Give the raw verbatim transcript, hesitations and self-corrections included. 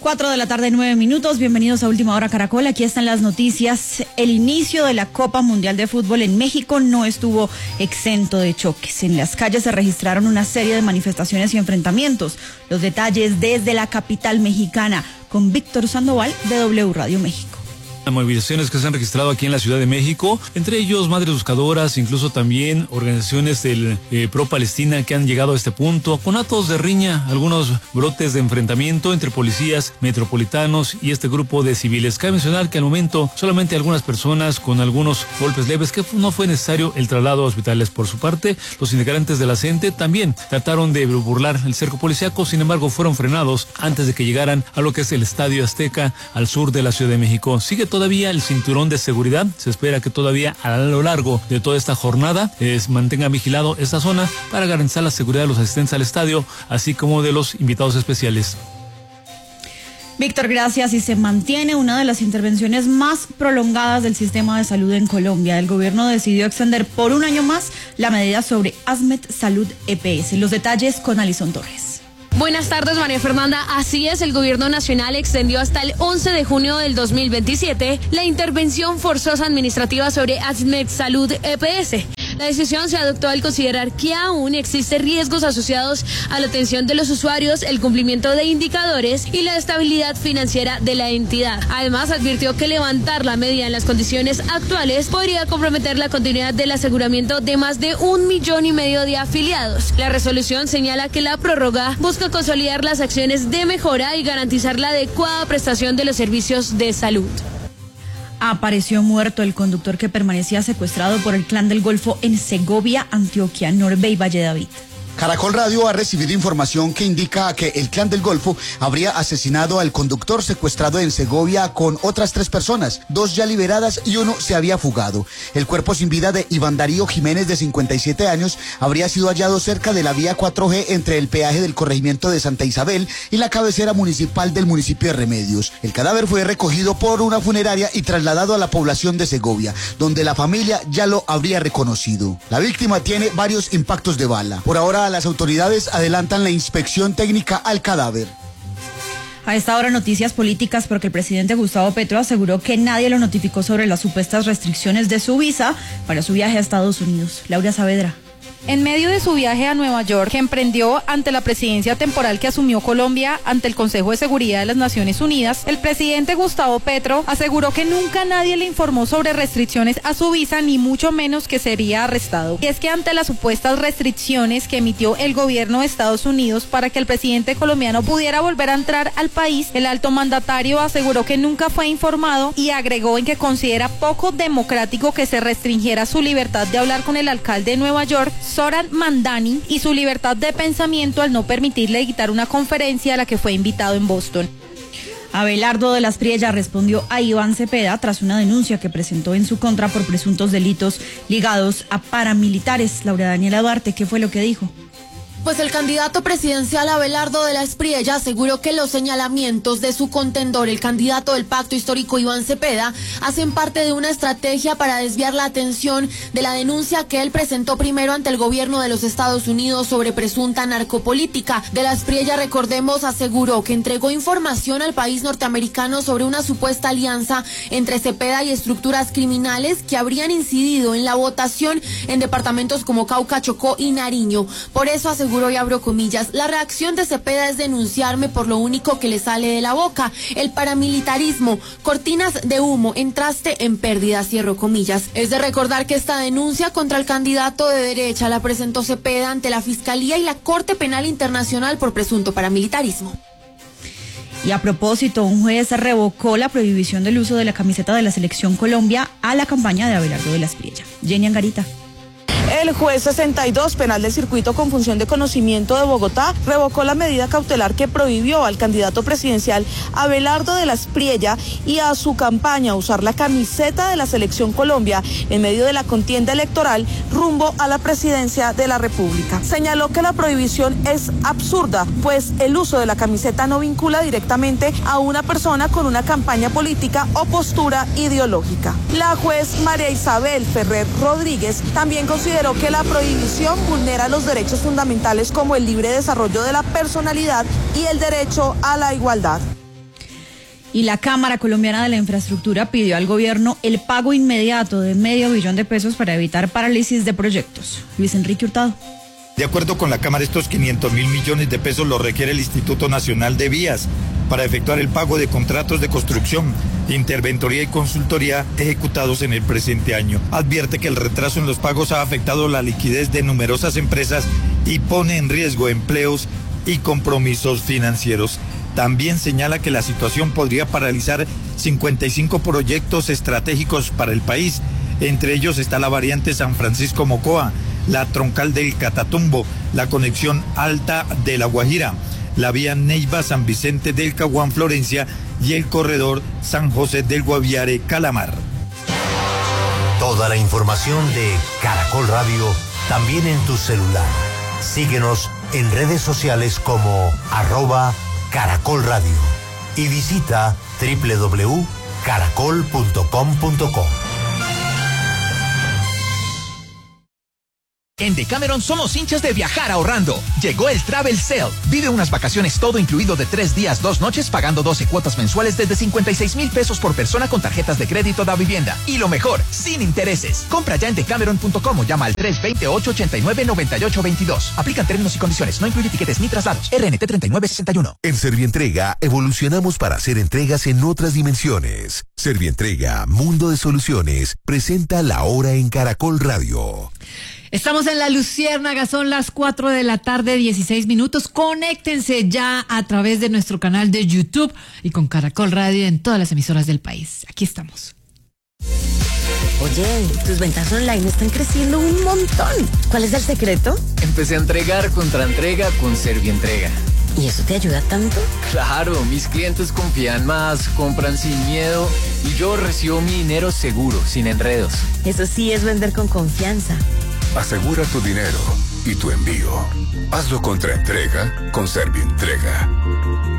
Cuatro de la tarde, nueve minutos. Bienvenidos a Última Hora Caracol. Aquí están las noticias. El inicio de la Copa Mundial de Fútbol en México no estuvo exento de choques. En las calles se registraron una serie de manifestaciones y enfrentamientos. Los detalles desde la capital mexicana con Víctor Sandoval de W Radio México. Movilizaciones que se han registrado aquí en la Ciudad de México, entre ellos madres buscadoras, incluso también organizaciones del eh, pro Palestina que han llegado a este punto, con actos de riña, algunos brotes de enfrentamiento entre policías metropolitanos y este grupo de civiles. Cabe mencionar que al momento solamente algunas personas con algunos golpes leves, que no fue necesario el traslado a hospitales. Por su parte, los integrantes de la C E N T E también trataron de burlar el cerco policíaco, sin embargo fueron frenados antes de que llegaran a lo que es el Estadio Azteca al sur de la Ciudad de México. Sigue todavía el cinturón de seguridad. Se espera que todavía a lo largo de toda esta jornada eh, mantenga vigilado esta zona para garantizar la seguridad de los asistentes al estadio, así como de los invitados especiales. Víctor, gracias. Y se mantiene una de las intervenciones más prolongadas del sistema de salud en Colombia. El gobierno decidió extender por un año más la medida sobre ASMED Salud E P S. Los detalles con Alison Torres. Buenas tardes, María Fernanda. Así es, el gobierno nacional extendió hasta el once de junio del dos mil veintisiete la intervención forzosa administrativa sobre ASMED Salud E P S. La decisión se adoptó al considerar que aún existen riesgos asociados a la atención de los usuarios, el cumplimiento de indicadores y la estabilidad financiera de la entidad. Además, advirtió que levantar la medida en las condiciones actuales podría comprometer la continuidad del aseguramiento de más de un millón y medio de afiliados. La resolución señala que la prórroga busca consolidar las acciones de mejora y garantizar la adecuada prestación de los servicios de salud. Apareció muerto el conductor que permanecía secuestrado por el Clan del Golfo en Segovia, Antioquia, Norbe y Valle David. Caracol Radio ha recibido información que indica que el Clan del Golfo habría asesinado al conductor secuestrado en Segovia con otras tres personas, dos ya liberadas y uno se había fugado. El cuerpo sin vida de Iván Darío Jiménez, de cincuenta y siete años, habría sido hallado cerca de la vía cuatro G entre el peaje del corregimiento de Santa Isabel y la cabecera municipal del municipio de Remedios. El cadáver fue recogido por una funeraria y trasladado a la población de Segovia, donde la familia ya lo habría reconocido. La víctima tiene varios impactos de bala. Por ahora, las autoridades adelantan la inspección técnica al cadáver. A esta hora, noticias políticas, porque el presidente Gustavo Petro aseguró que nadie lo notificó sobre las supuestas restricciones de su visa para su viaje a Estados Unidos. Laura Saavedra. En medio de su viaje a Nueva York, que emprendió ante la presidencia temporal que asumió Colombia ante el Consejo de Seguridad de las Naciones Unidas, el presidente Gustavo Petro aseguró que nunca nadie le informó sobre restricciones a su visa, ni mucho menos que sería arrestado. Y es que ante las supuestas restricciones que emitió el gobierno de Estados Unidos para que el presidente colombiano pudiera volver a entrar al país, el alto mandatario aseguró que nunca fue informado y agregó en que considera poco democrático que se restringiera su libertad de hablar con el alcalde de Nueva York, Zohran Mamdani, y su libertad de pensamiento al no permitirle dictar una conferencia a la que fue invitado en Boston. Abelardo de las Priella respondió a Iván Cepeda tras una denuncia que presentó en su contra por presuntos delitos ligados a paramilitares. Laura Daniela Duarte, ¿qué fue lo que dijo? Pues el candidato presidencial Abelardo de la Espriella aseguró que los señalamientos de su contendor, el candidato del Pacto Histórico Iván Cepeda, hacen parte de una estrategia para desviar la atención de la denuncia que él presentó primero ante el gobierno de los Estados Unidos sobre presunta narcopolítica. De la Espriella, recordemos, aseguró que entregó información al país norteamericano sobre una supuesta alianza entre Cepeda y estructuras criminales que habrían incidido en la votación en departamentos como Cauca, Chocó y Nariño. Por eso aseguró, y abro comillas, la reacción de Cepeda es denunciarme por lo único que le sale de la boca, el paramilitarismo, cortinas de humo, entraste en pérdida, cierro comillas. Es de recordar que esta denuncia contra el candidato de derecha la presentó Cepeda ante la Fiscalía y la Corte Penal Internacional por presunto paramilitarismo. Y a propósito, un juez revocó la prohibición del uso de la camiseta de la Selección Colombia a la campaña de Abelardo de la Espriella. Jenny Angarita. El juez sesenta y dos penal del circuito con función de conocimiento de Bogotá revocó la medida cautelar que prohibió al candidato presidencial Abelardo de la Espriella y a su campaña usar la camiseta de la Selección Colombia en medio de la contienda electoral rumbo a la presidencia de la República. Señaló que la prohibición es absurda, pues el uso de la camiseta no vincula directamente a una persona con una campaña política o postura ideológica. La juez María Isabel Ferrer Rodríguez también consideró que la prohibición vulnera los derechos fundamentales como el libre desarrollo de la personalidad y el derecho a la igualdad. Y la Cámara Colombiana de la Infraestructura pidió al gobierno el pago inmediato de medio billón de pesos para evitar parálisis de proyectos. Luis Enrique Hurtado. De acuerdo con la Cámara, estos quinientos mil millones de pesos los requiere el Instituto Nacional de Vías para efectuar el pago de contratos de construcción, interventoría y consultoría ejecutados en el presente año. Advierte que el retraso en los pagos ha afectado la liquidez de numerosas empresas y pone en riesgo empleos y compromisos financieros. También señala que la situación podría paralizar cincuenta y cinco proyectos estratégicos para el país. Entre ellos está la variante San Francisco-Mocoa, la troncal del Catatumbo, la conexión alta de La Guajira, la vía Neiva-San Vicente del Caguán-Florencia y el corredor San José del Guaviare-Calamar. Toda la información de Caracol Radio también en tu celular. Síguenos en redes sociales como arroba Caracol Radio y visita doble u doble u doble u punto caracol punto com punto co. En Decameron somos hinchas de viajar ahorrando. Llegó el Travel Sale. Vive unas vacaciones todo incluido de tres días, dos noches, pagando doce cuotas mensuales desde cincuenta y seis mil pesos por persona con tarjetas de crédito da vivienda. Y lo mejor, sin intereses. Compra ya en decameron punto com o llama al tres dos cero, ocho ocho nueve, nueve ocho dos dos. Aplican términos y condiciones. No incluye tiquetes ni traslados. R N T treinta y nueve sesenta y uno. En Servientrega evolucionamos para hacer entregas en otras dimensiones. Servientrega, Mundo de Soluciones, presenta La Hora en Caracol Radio. Estamos en La Luciérnaga, son las cuatro de la tarde, dieciséis minutos. Conéctense ya a través de nuestro canal de YouTube y con Caracol Radio en todas las emisoras del país. Aquí estamos. Oye, tus ventas online están creciendo un montón. ¿Cuál es el secreto? Empecé a entregar contra entrega con Servientrega. ¿Y eso te ayuda tanto? Claro, mis clientes confían más, compran sin miedo y yo recibo mi dinero seguro, sin enredos. Eso sí es vender con confianza. Asegura tu dinero y tu envío. Hazlo contra entrega con Servientrega.